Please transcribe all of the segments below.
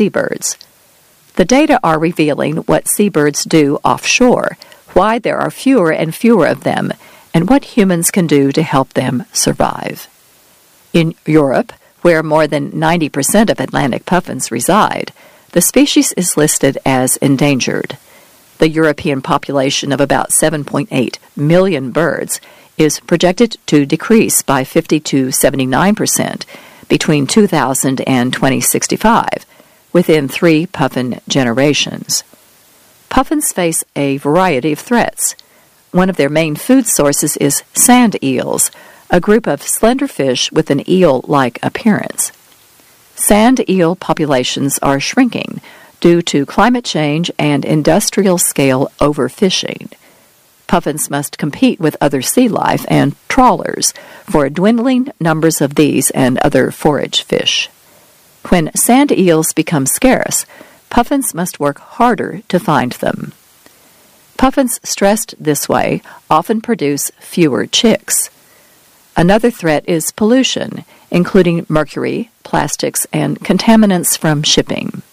seabirds. The data are revealing what seabirds do offshore, why there are fewer and fewer of them, and what humans can do to help them survive. In Europe, where more than 90% of Atlantic puffins reside, the species is listed as endangered. The European population of about 7.8 million birds is projected to decrease by 50 to 79% between 2000 and 2065, within 3 puffin generations. Puffins face a variety of threats. One of their main food sources is sand eels, a group of slender fish with an eel-like appearance. Sand eel populations are shrinking due to climate change and industrial-scale overfishing. Puffins must compete with other sea life and trawlers for dwindling numbers of these and other forage fish. When sand eels become scarce, puffins must work harder to find them. Puffins stressed this way often produce fewer chicks. Another threat is pollution, including mercury, plastics, and contaminants from shipping.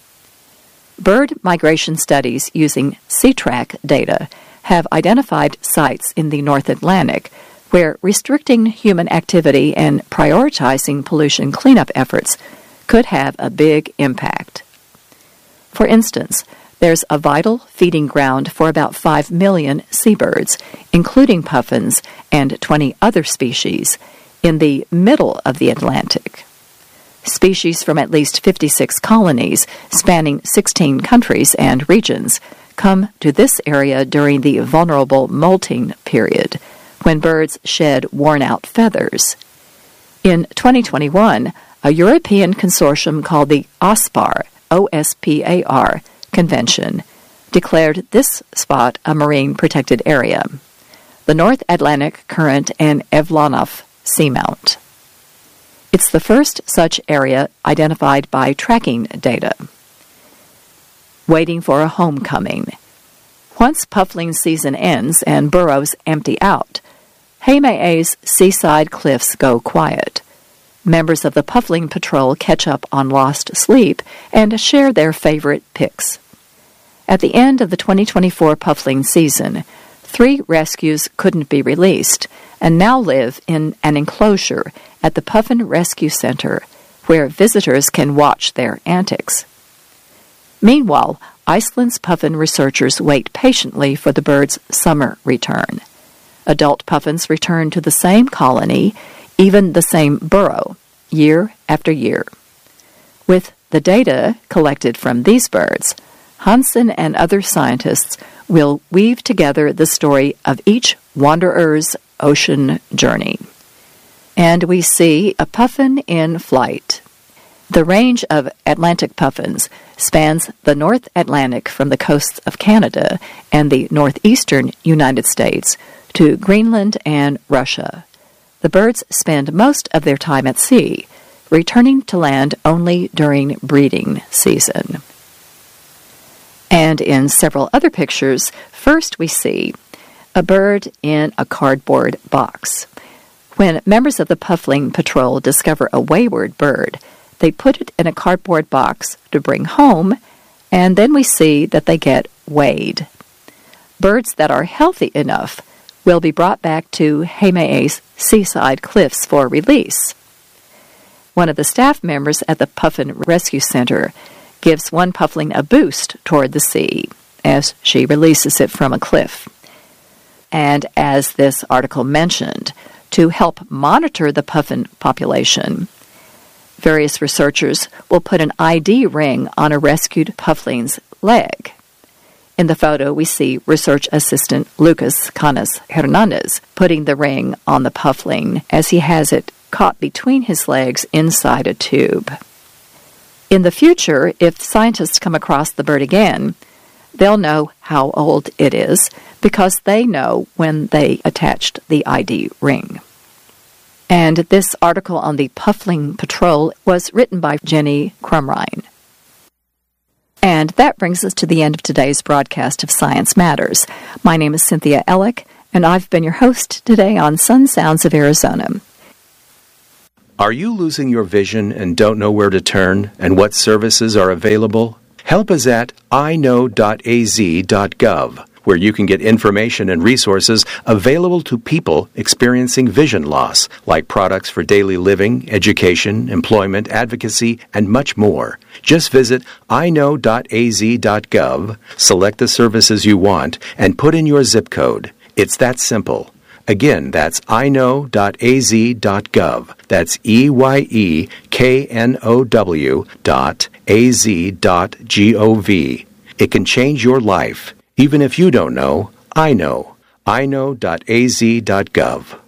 Bird migration studies using SeaTrack data have identified sites in the North Atlantic where restricting human activity and prioritizing pollution cleanup efforts could have a big impact. For instance, there's a vital feeding ground for about 5 million seabirds, including puffins and 20 other species, in the middle of the Atlantic. Species from at least 56 colonies spanning 16 countries and regions come to this area during the vulnerable molting period, when birds shed worn-out feathers. In 2021, a European consortium called the OSPAR, O-S-P-A-R, Convention declared this spot a marine protected area, the North Atlantic Current and Evlonov Seamount. It's the first such area identified by tracking data. Waiting for a homecoming. Once puffling season ends and burrows empty out, Heime's seaside cliffs go quiet. Members of the Puffling Patrol catch up on lost sleep and share their favorite picks. At the end of the 2024 puffling season, 3 rescues couldn't be released and now live in an enclosure at the Puffin Rescue Center, where visitors can watch their antics. Meanwhile, Iceland's puffin researchers wait patiently for the birds' summer return. Adult puffins return to the same colony, even the same burrow, year after year. With the data collected from these birds, Hansen and other scientists will weave together the story of each wanderer's ocean journey. And we see a puffin in flight. The range of Atlantic puffins spans the North Atlantic from the coasts of Canada and the northeastern United States to Greenland and Russia. The birds spend most of their time at sea, returning to land only during breeding season. And in several other pictures, first we see a bird in a cardboard box. When members of the Puffling Patrol discover a wayward bird, they put it in a cardboard box to bring home, and then we see that they get weighed. Birds that are healthy enough will be brought back to Heime's seaside cliffs for release. One of the staff members at the Puffin Rescue Center gives one puffling a boost toward the sea as she releases it from a cliff. And as this article mentioned, to help monitor the puffin population, various researchers will put an ID ring on a rescued puffling's leg. In the photo, we see research assistant Lucas Canas Hernandez putting the ring on the puffling as he has it caught between his legs inside a tube. In the future, if scientists come across the bird again, they'll know how old it is because they know when they attached the ID ring. And this article on the Puffling Patrol was written by Jenny Crumrine. And that brings us to the end of today's broadcast of Science Matters. My name is Cynthia Ellick, and I've been your host today on Sun Sounds of Arizona. Are you losing your vision and don't know where to turn and what services are available? Help us at iknow.az.gov, where you can get information and resources available to people experiencing vision loss, like products for daily living, education, employment, advocacy, and much more. Just visit iknow.az.gov, select the services you want, and put in your zip code. It's that simple. Again, that's iknow.az.gov. That's EYEKNOW.az.gov. It can change your life. Even if you don't know, I know. iknow.az.gov.